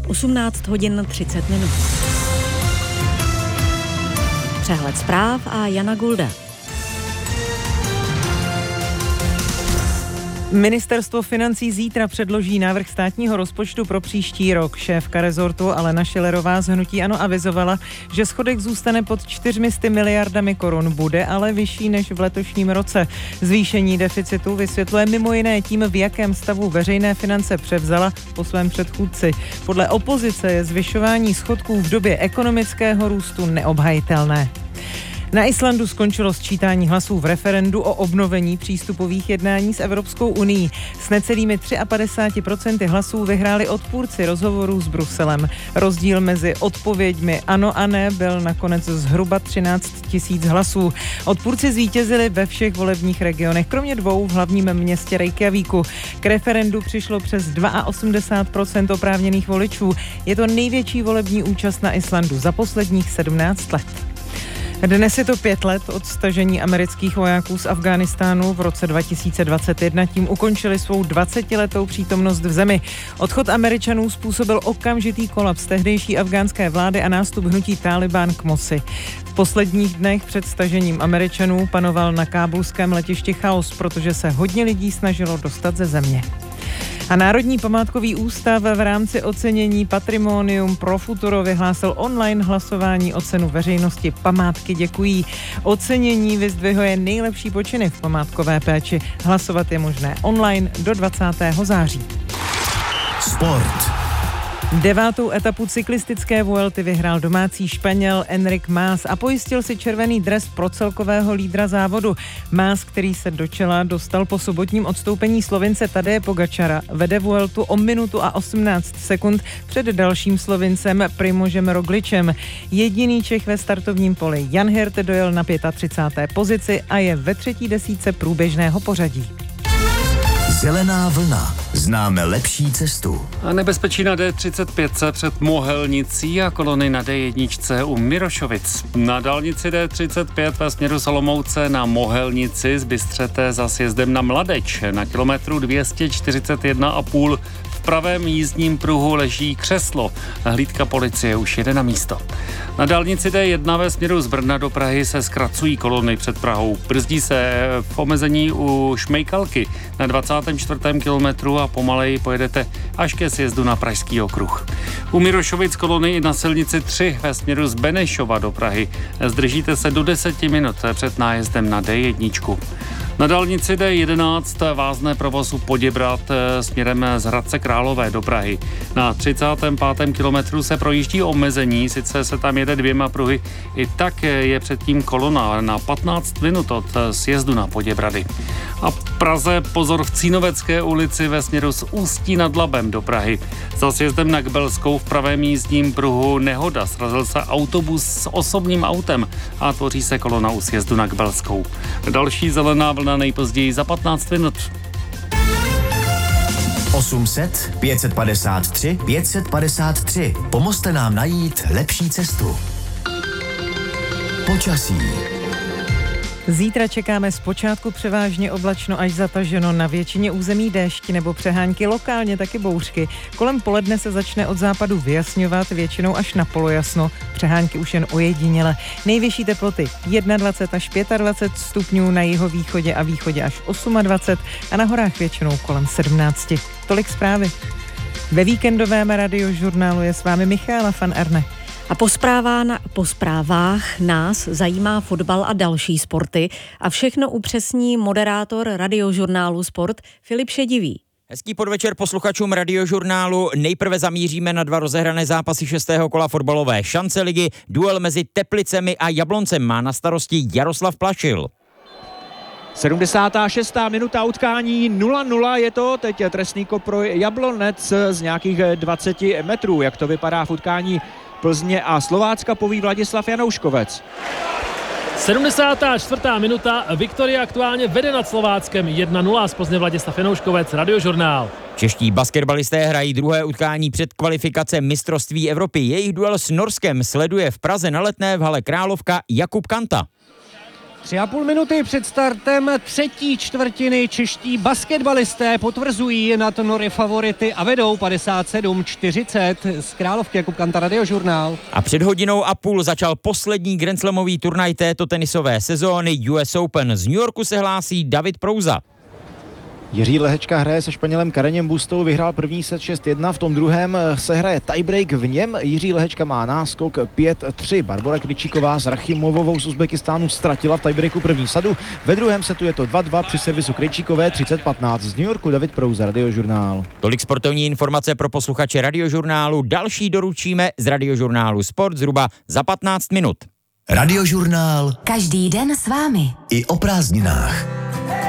18 hodin 30 minut. Přehled zpráv a Jana Gulda. Ministerstvo financí zítra předloží návrh státního rozpočtu pro příští rok. Šéfka rezortu Alena Schillerová z hnutí ANO avizovala, že schodek zůstane pod 400 miliardami korun, bude ale vyšší než v letošním roce. Zvýšení deficitu vysvětluje mimo jiné tím, v jakém stavu veřejné finance převzala po svém předchůdci. Podle opozice je zvyšování schodků v době ekonomického růstu neobhajitelné. Na Islandu skončilo sčítání hlasů v referendu o obnovení přístupových jednání s Evropskou unií. S necelými 53% hlasů vyhráli odpůrci rozhovorů s Bruselem. Rozdíl mezi odpověďmi ano a ne byl nakonec zhruba 13 000 hlasů. Odpůrci zvítězili ve všech volebních regionech, kromě 2 v hlavním městě Reykjavíku. K referendu přišlo přes 82% oprávněných voličů. Je to největší volební účast na Islandu za posledních 17 let. Dnes je to 5 let od stažení amerických vojáků z Afghánistánu v roce 2021. Tím ukončili svou 20letou přítomnost v zemi. Odchod Američanů způsobil okamžitý kolaps tehdejší afghánské vlády a nástup hnutí Tálibán k moci. V posledních dnech před stažením Američanů panoval na kábulském letišti chaos, protože se hodně lidí snažilo dostat ze země. A Národní památkový ústav v rámci ocenění Patrimonium pro futuro vyhlásil online hlasování o cenu veřejnosti Památky děkují. Ocenění vyzdvihuje nejlepší počiny v památkové péči. Hlasovat je možné online do 20. září. Sport. 9. etapu cyklistické Vuelty vyhrál domácí Španěl Enric Mas a pojistil si červený dres pro celkového lídra závodu. Mas, který se do čela dostal po sobotním odstoupení Slovince Tadeje Pogačara, vede Vueltu o minutu a 18 sekund před dalším Slovincem Primožem Rogličem. Jediný Čech ve startovním poli Jan Hirt dojel na 35. pozici a je ve 3. desítce průběžného pořadí. Zelená vlna. Známe lepší cestu. A nebezpečí na D35 před Mohelnicí a kolony na D1 u Mirošovic. Na dálnici D35 ve směru Solomouce na Mohelnici zbystřete za sjezdem na Mladeč. Na kilometru 241,5 v pravém jízdním pruhu leží křeslo. Hlídka policie už jede na místo. Na dálnici D1 ve směru z Brna do Prahy se zkracují kolony před Prahou. Brzdí se v omezení u Šmejkalky na 24. kilometru a pomaleji pojedete až ke sjezdu na Pražský okruh. U Mirošovic kolony i na silnici 3 ve směru z Benešova do Prahy. Zdržíte se do 10 minut před nájezdem na D1. Na dálnici D11 vázne provoz u Poděbrad směrem z Hradce Králové do Prahy. Na 35. kilometru se projíždí omezení, sice se tam jede 2 pruhy, i tak je předtím kolona na 15 minut od sjezdu na Poděbrady. A v Praze pozor v Cínovecké ulici ve směru z Ústí nad Labem do Prahy. Za sjezdem na Kbelskou v pravém jízdním pruhu nehoda. Srazil se autobus s osobním autem a tvoří se kolona u sjezdu na Kbelskou. Další zelená vlna nejpozději za 15 minut. 800 553 553. Pomozte nám najít lepší cestu. Počasí. Zítra čekáme zpočátku převážně oblačno až zataženo, na většině území déšť nebo přehánky, lokálně taky bouřky. Kolem poledne se začne od západu vyjasňovat, většinou až na polojasno, přehánky už jen ojediněle. Nejvyšší teploty 21 až 25 stupňů, na jihovýchodě a východě až 28 a na horách většinou kolem 17. Tolik zprávy. Ve víkendovém radiožurnálu je s vámi Michála van Erne. A po zprávách nás zajímá fotbal a další sporty a všechno upřesní moderátor radiožurnálu Sport Filip Šedivý. Hezký podvečer posluchačům radiožurnálu. Nejprve zamíříme na 2 rozehrané zápasy 6. kola fotbalové šance ligy. Duel mezi Teplicemi a Jabloncem má na starosti Jaroslav Plašil. 76. minuta utkání 0-0 je to, teď trestný kop pro Jablonec z nějakých 20 metrů. Jak to vypadá v utkání Plzně a Slovácka, poví Vladislav Janouškovec. 74. minuta, Viktoria aktuálně vede nad Slováckem 1-0, z Plzně Vladislav Janouškovec, Radiožurnál. Čeští basketbalisté hrají druhé utkání před kvalifikace mistrovství Evropy. Jejich duel s Norskem sleduje v Praze na Letné v hale Královka Jakub Kanta. 3,5 minuty před startem třetí čtvrtiny čeští basketbalisté potvrzují nad Nory favority a vedou 57-40. Z Královky Jakub Kanta, Radiožurnál. A před hodinou a půl začal poslední grandslamový turnaj této tenisové sezóny US Open. Z New Yorku se hlásí David Prouza. Jiří Lehečka hraje se Španělem Kareněm Bustou, vyhrál první set 6-1, v tom druhém se hraje tiebreak, v něm Jiří Lehečka má náskok 5-3. Barbora Kryčíková s Rachimovovou z Uzbekistánu ztratila v tiebreaku první sadu, ve druhém setu je to 2-2 při servisu Kryčíkové 30-15. Z New Yorku David Prouza, Radiožurnál. Tolik sportovní informace pro posluchače Radiožurnálu, další doručíme z Radiožurnálu Sport zhruba za 15 minut. Radiožurnál. Každý den s vámi. I o prázdninách.